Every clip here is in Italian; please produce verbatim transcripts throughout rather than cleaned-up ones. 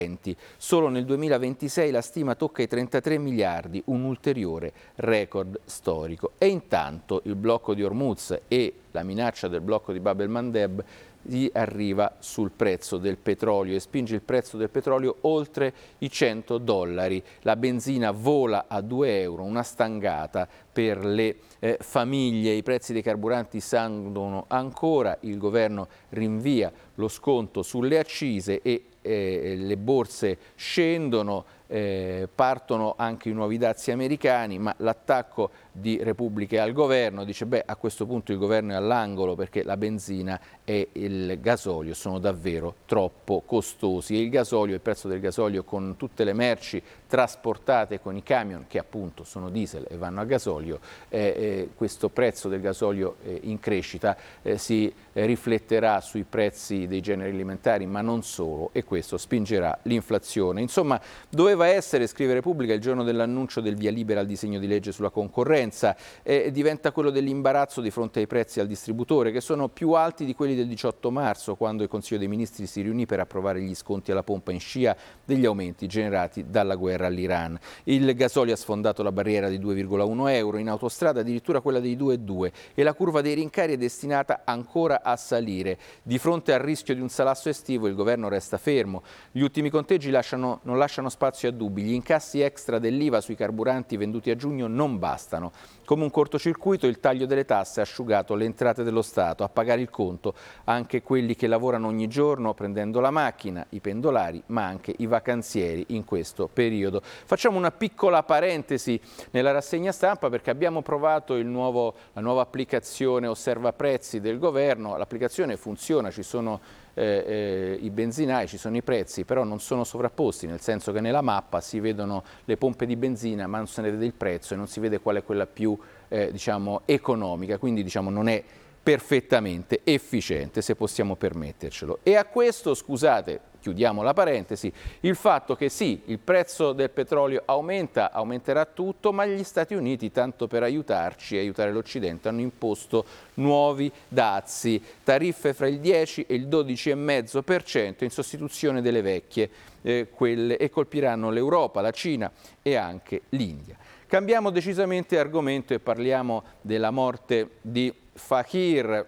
Solo nel duemilaventisei la stima tocca i trentatré miliardi, un ulteriore record storico. E intanto il blocco di Hormuz e la minaccia del blocco di Bab el-Mandeb gli arriva sul prezzo del petrolio e spinge il prezzo del petrolio oltre i cento dollari. La benzina vola a due euro, una stangata per le eh, famiglie. I prezzi dei carburanti salgono ancora, il governo rinvia lo sconto sulle accise e eh, le borse scendono. Eh, partono anche i nuovi dazi americani, ma l'attacco di Repubbliche al governo dice beh, a questo punto il governo è all'angolo perché la benzina e il gasolio sono davvero troppo costosi e il gasolio, il prezzo del gasolio con tutte le merci trasportate con i camion che appunto sono diesel e vanno a gasolio, eh, eh, questo prezzo del gasolio eh, in crescita eh, si eh, rifletterà sui prezzi dei generi alimentari, ma non solo, e questo spingerà l'inflazione. Insomma, doveva essere, scrive Repubblica, il giorno dell'annuncio del via libera al disegno di legge sulla concorrenza, e diventa quello dell'imbarazzo di fronte ai prezzi al distributore, che sono più alti di quelli del diciotto marzo, quando il Consiglio dei Ministri si riunì per approvare gli sconti alla pompa in scia degli aumenti generati dalla guerra all'Iran. Il gasolio ha sfondato la barriera di due virgola uno euro, in autostrada addirittura quella dei due virgola due e la curva dei rincari è destinata ancora a salire. Di fronte al rischio di un salasso estivo il governo resta fermo. Gli ultimi conteggi lasciano, non lasciano spazio a dubbi. Gli incassi extra dell'I V A sui carburanti venduti a giugno non bastano. Come un cortocircuito il taglio delle tasse ha asciugato le entrate dello Stato, a pagare il conto anche quelli che lavorano ogni giorno prendendo la macchina, i pendolari, ma anche i vacanzieri in questo periodo. Facciamo una piccola parentesi nella rassegna stampa perché abbiamo provato il nuovo, la nuova applicazione Osserva Prezzi del governo. L'applicazione funziona, ci sono Eh, eh, i benzinai, ci sono i prezzi, però non sono sovrapposti, nel senso che nella mappa si vedono le pompe di benzina ma non se ne vede il prezzo e non si vede qual è quella più eh, diciamo economica, quindi diciamo non è perfettamente efficiente, se possiamo permettercelo. E a questo, scusate, chiudiamo la parentesi, il fatto che sì, il prezzo del petrolio aumenta, aumenterà tutto, ma gli Stati Uniti, tanto per aiutarci e aiutare l'Occidente, hanno imposto nuovi dazi, tariffe fra il dieci e il dodici virgola cinque per cento in sostituzione delle vecchie, eh, quelle, e colpiranno l'Europa, la Cina e anche l'India. Cambiamo decisamente argomento e parliamo della morte di Fahir.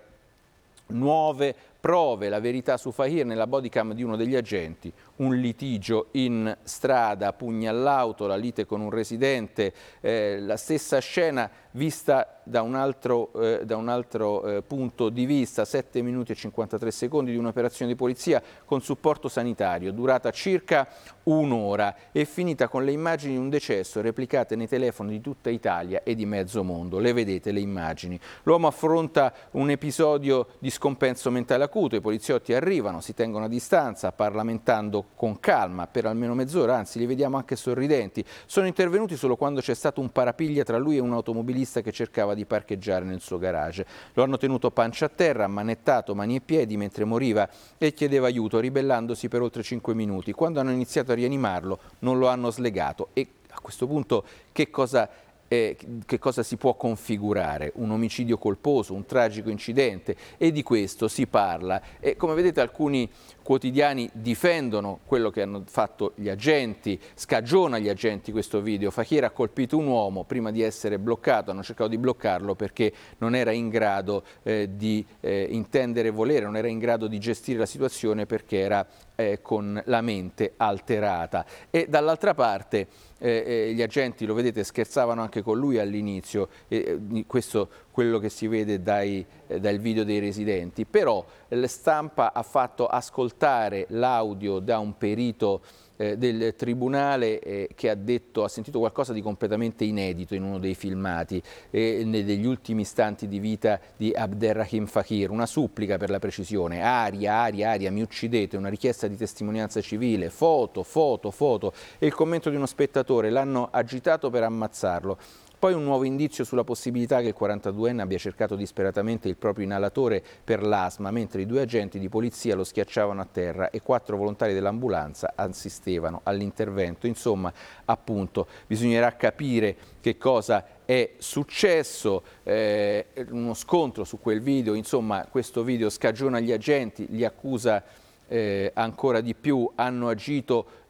Nuove prove, la verità su Fahir nella bodycam di uno degli agenti, un litigio in strada, pugni all'auto, la lite con un residente, eh, la stessa scena vista da un altro, eh, da un altro eh, punto di vista, sette minuti e cinquantatré secondi di un'operazione di polizia con supporto sanitario, durata circa un'ora e finita con le immagini di un decesso replicate nei telefoni di tutta Italia e di mezzo mondo. Le vedete le immagini. L'uomo affronta un episodio di scompenso mentale acuto, i poliziotti arrivano, si tengono a distanza, parlamentando con calma per almeno mezz'ora, anzi li vediamo anche sorridenti. Sono intervenuti solo quando c'è stato un parapiglia tra lui e un automobilista che cercava di parcheggiare nel suo garage. Lo hanno tenuto pancia a terra, ammanettato mani e piedi mentre moriva e chiedeva aiuto, ribellandosi per oltre cinque minuti. Quando hanno iniziato a rianimarlo non lo hanno slegato e a questo punto che cosa Eh, che cosa si può configurare? Un omicidio colposo, un tragico incidente, e di questo si parla. E come vedete alcuni quotidiani difendono quello che hanno fatto gli agenti, scagiona gli agenti questo video. Fahir ha colpito un uomo prima di essere bloccato, hanno cercato di bloccarlo perché non era in grado eh, di eh, intendere e volere, non era in grado di gestire la situazione perché era eh, con la mente alterata. E dall'altra parte Eh, eh, gli agenti, lo vedete, scherzavano anche con lui all'inizio, eh, questo quello che si vede dai, eh, dal video dei residenti, però la stampa ha fatto ascoltare l'audio da un perito eh, del tribunale eh, che ha detto, ha sentito qualcosa di completamente inedito in uno dei filmati eh, degli ultimi istanti di vita di Abderrahim Fahir, una supplica per la precisione: aria, aria, aria, mi uccidete, una richiesta di testimonianza civile, foto, foto, foto, e il commento di uno spettatore: l'hanno agitato per ammazzarlo. Poi un nuovo indizio sulla possibilità che il quarantaduenne abbia cercato disperatamente il proprio inalatore per l'asma, mentre i due agenti di polizia lo schiacciavano a terra e quattro volontari dell'ambulanza assistevano all'intervento. Insomma, appunto, bisognerà capire che cosa è successo, eh, uno scontro su quel video, insomma, questo video scagiona gli agenti, li accusa eh, ancora di più, hanno agito